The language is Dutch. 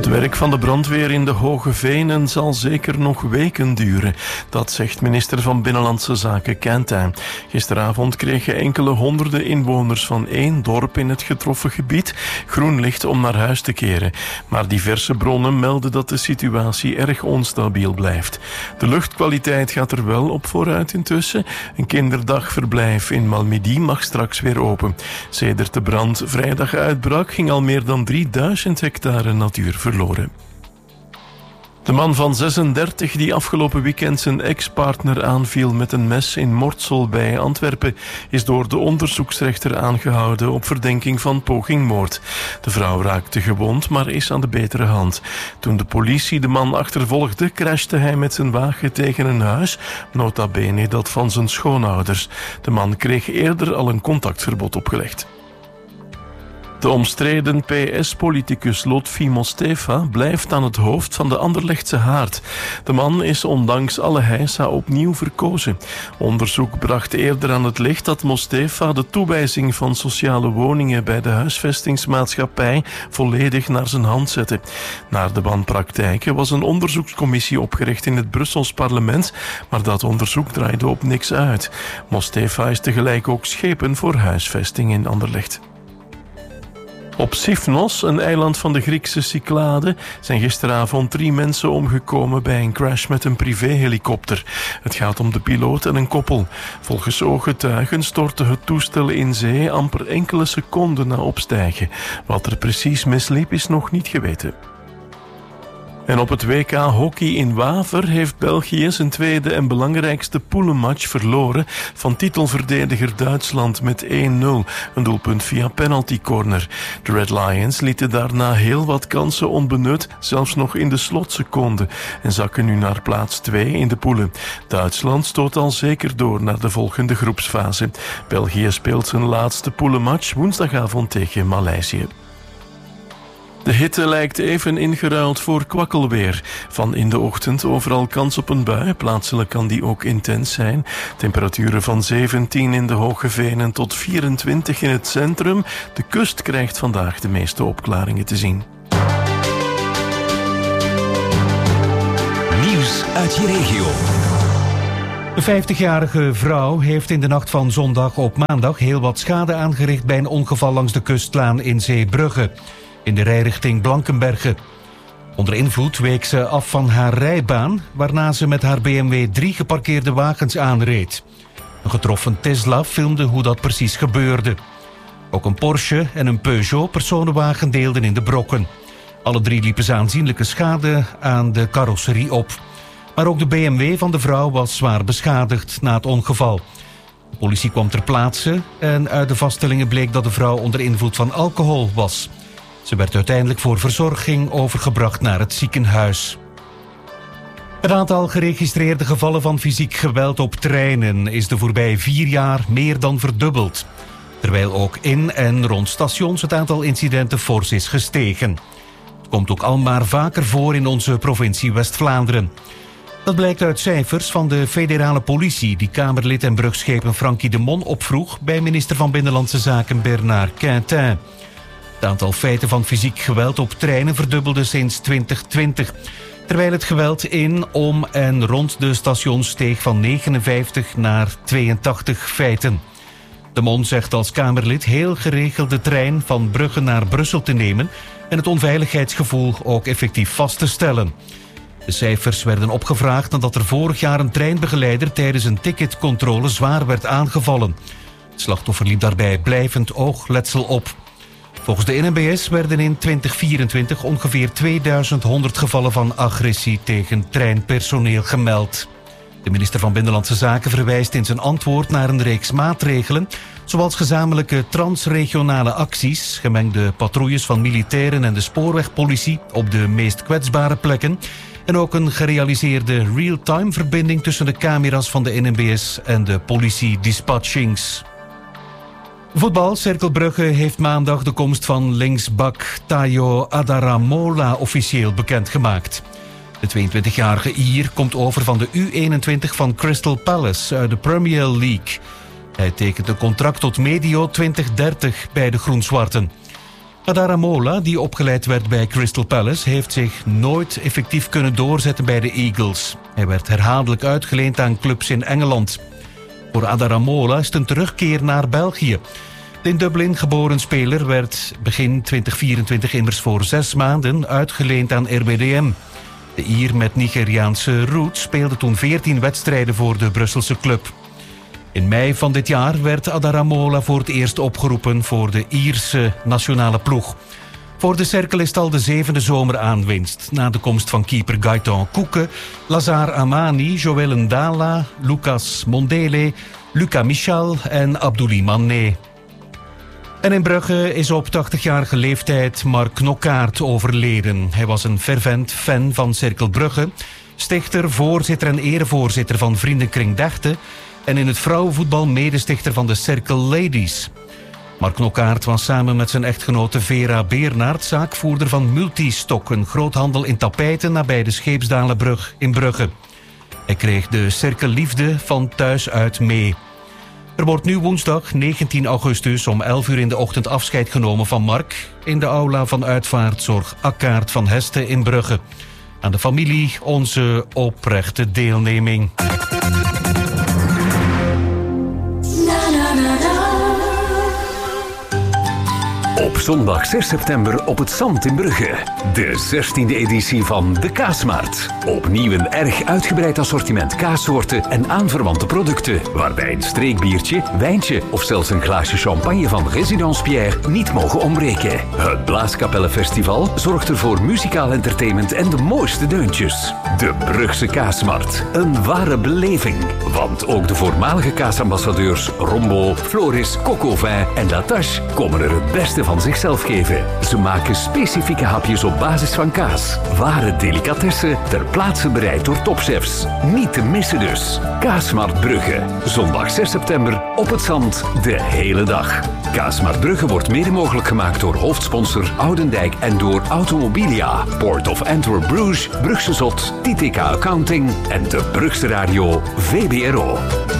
Het werk van de brandweer in de Hoge Venen zal zeker nog weken duren. Dat zegt minister van Binnenlandse Zaken Quintin. Gisteravond kregen enkele honderden inwoners van 1 dorp in het getroffen gebied groen licht om naar huis te keren. Maar diverse bronnen melden dat de situatie erg onstabiel blijft. De luchtkwaliteit gaat er wel op vooruit intussen. Een kinderdagverblijf in Malmedy mag straks weer open. Sedert de brand vrijdag uitbrak ging al meer dan 3000 hectare natuur verloren. De man van 36 die afgelopen weekend zijn ex-partner aanviel met een mes in Mortsel bij Antwerpen is door de onderzoeksrechter aangehouden op verdenking van pogingmoord. De vrouw raakte gewond, maar is aan de betere hand. Toen de politie de man achtervolgde, crashte hij met zijn wagen tegen een huis, nota bene dat van zijn schoonouders. De man kreeg eerder al een contactverbod opgelegd. De omstreden PS-politicus Lotfi Mostefa blijft aan het hoofd van de Anderlechtse Haard. De man is ondanks alle heisa opnieuw verkozen. Onderzoek bracht eerder aan het licht dat Mostefa de toewijzing van sociale woningen bij de huisvestingsmaatschappij volledig naar zijn hand zette. Naar de wanpraktijken was een onderzoekscommissie opgericht in het Brussels parlement, maar dat onderzoek draaide op niks uit. Mostefa is tegelijk ook schepen voor huisvesting in Anderlecht. Op Sifnos, een eiland van de Griekse Cyclade, zijn gisteravond 3 mensen omgekomen bij een crash met een privéhelikopter. Het gaat om de piloot en een koppel. Volgens ooggetuigen stortte het toestel in zee amper enkele seconden na opstijgen. Wat er precies misliep is nog niet geweten. En op het WK hockey in Waver heeft België zijn tweede en belangrijkste poelenmatch verloren van titelverdediger Duitsland met 1-0. Een doelpunt via penaltycorner. De Red Lions lieten daarna heel wat kansen onbenut, zelfs nog in de slotseconde, en zakken nu naar plaats 2 in de poelen. Duitsland stoot al zeker door naar de volgende groepsfase. België speelt zijn laatste poelenmatch woensdagavond tegen Maleisië. De hitte lijkt even ingeruild voor kwakkelweer. Van in de ochtend overal kans op een bui. Plaatselijk kan die ook intens zijn. Temperaturen van 17 in de Hoge Venen tot 24 in het centrum. De kust krijgt vandaag de meeste opklaringen te zien. Nieuws uit je regio. Een 50-jarige vrouw heeft in de nacht van zondag op maandag heel wat schade aangericht bij een ongeval langs de kustlaan in Zeebrugge, in de rijrichting Blankenberge. Onder invloed week ze af van haar rijbaan, waarna ze met haar BMW 3 geparkeerde wagens aanreed. Een getroffen Tesla filmde hoe dat precies gebeurde. Ook een Porsche en een Peugeot personenwagen deelden in de brokken. Alle 3 liepen ze aanzienlijke schade aan de carrosserie op. Maar ook de BMW van de vrouw was zwaar beschadigd na het ongeval. De politie kwam ter plaatse en uit de vaststellingen bleek dat de vrouw onder invloed van alcohol was. Ze werd uiteindelijk voor verzorging overgebracht naar het ziekenhuis. Het aantal geregistreerde gevallen van fysiek geweld op treinen is de voorbije 4 jaar meer dan verdubbeld. Terwijl ook in en rond stations het aantal incidenten fors is gestegen. Het komt ook al maar vaker voor in onze provincie West-Vlaanderen. Dat blijkt uit cijfers van de federale politie, die Kamerlid en brugschepen Frankie de Mon opvroeg bij minister van Binnenlandse Zaken Bernard Quintin. Het aantal feiten van fysiek geweld op treinen verdubbelde sinds 2020. Terwijl het geweld in, om en rond de stations steeg van 59 naar 82 feiten. De Mon zegt als Kamerlid heel geregeld de trein van Brugge naar Brussel te nemen en het onveiligheidsgevoel ook effectief vast te stellen. De cijfers werden opgevraagd nadat er vorig jaar een treinbegeleider tijdens een ticketcontrole zwaar werd aangevallen. Het slachtoffer liep daarbij blijvend oogletsel op. Volgens de NMBS werden in 2024 ongeveer 2100 gevallen van agressie tegen treinpersoneel gemeld. De minister van Binnenlandse Zaken verwijst in zijn antwoord naar een reeks maatregelen, zoals gezamenlijke transregionale acties, gemengde patrouilles van militairen en de spoorwegpolitie op de meest kwetsbare plekken en ook een gerealiseerde real-time verbinding tussen de camera's van de NMBS en de politie-dispatchings. Voetbal, Cercle Brugge heeft maandag de komst van linksbak Tayo Adaramola officieel bekendgemaakt. De 22-jarige Ier komt over van de U21 van Crystal Palace uit de Premier League. Hij tekent een contract tot medio 2030 bij de Groen-Zwarten. Adaramola, die opgeleid werd bij Crystal Palace, heeft zich nooit effectief kunnen doorzetten bij de Eagles. Hij werd herhaaldelijk uitgeleend aan clubs in Engeland. Voor Adaramola is het een terugkeer naar België. De in Dublin geboren speler werd begin 2024 immers voor 6 maanden uitgeleend aan RWDM. De Ier met Nigeriaanse roots speelde toen 14 wedstrijden voor de Brusselse club. In mei van dit jaar werd Adaramola voor het eerst opgeroepen voor de Ierse nationale ploeg. Voor de Cercle is het al de 7e zomeraanwinst. Na de komst van keeper Gaëtan Koeke, Lazare Amani, Joël Ndala, Lucas Mondele, Luca Michal en Abdoulaye Mané. En in Brugge is op 80-jarige leeftijd Mark Knokkaert overleden. Hij was een fervent fan van Cercle Brugge, stichter, voorzitter en erevoorzitter van Vriendenkring Dechte en in het vrouwenvoetbal medestichter van de Cercle Ladies. Mark Knokkaert was samen met zijn echtgenote Vera Beernaert zaakvoerder van Multistok, een groothandel in tapijten nabij de Scheepsdalenbrug in Brugge. Hij kreeg de Cercle Liefde van thuis uit mee. Er wordt nu woensdag 19 augustus om 11 uur in de ochtend afscheid genomen van Mark in de aula van uitvaartzorg Akkaard van Heste in Brugge. Aan de familie onze oprechte deelneming. Op zondag 6 september op het Zand in Brugge. De 16e editie van de Kaasmarkt. Opnieuw een erg uitgebreid assortiment kaassoorten en aanverwante producten, waarbij een streekbiertje, wijntje of zelfs een glaasje champagne van Résidence Pierre niet mogen ontbreken. Het Blaaskapellenfestival zorgt er voor muzikaal entertainment en de mooiste deuntjes. De Brugse Kaasmarkt. Een ware beleving. Want ook de voormalige kaasambassadeurs Rombo, Floris, Cocovin en Latache komen er het beste van zichzelf geven. Ze maken specifieke hapjes op basis van kaas. Ware delicatessen ter plaatse bereid door topchefs. Niet te missen dus. Kaasmarkt Brugge. Zondag 6 september op het Zand de hele dag. Kaasmarkt Brugge wordt mede mogelijk gemaakt door hoofdsponsor Oudendijk en door Automobilia, Port of Antwerp Bruges, Brugse Zot, TTK Accounting en de Brugse Radio VBRO.